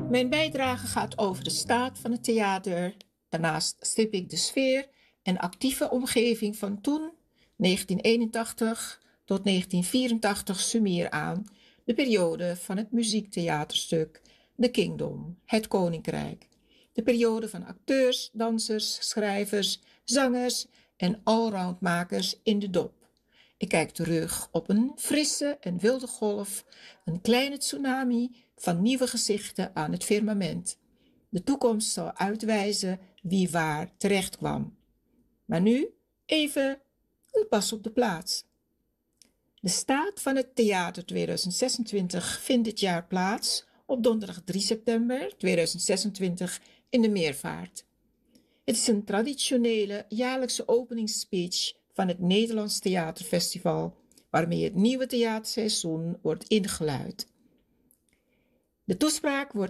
Mijn bijdrage gaat over de staat van het theater. Daarnaast stip ik de sfeer en actieve omgeving van toen, 1981 tot 1984, summier aan, de periode van het muziektheaterstuk The Kingdom, het Koninkrijk. De periode van acteurs, dansers, schrijvers, zangers en allroundmakers in de dop. Ik kijk terug op een frisse en wilde golf, een kleine tsunami van nieuwe gezichten aan het firmament. De toekomst zal uitwijzen wie waar terecht kwam. Maar nu even een pas op de plaats. De staat van het theater 2026 vindt dit jaar plaats op donderdag 3 september 2026 in de Meervaart. Het is een traditionele jaarlijkse openingsspeech van het Nederlands Theaterfestival, waarmee het nieuwe theaterseizoen wordt ingeluid. De toespraak wordt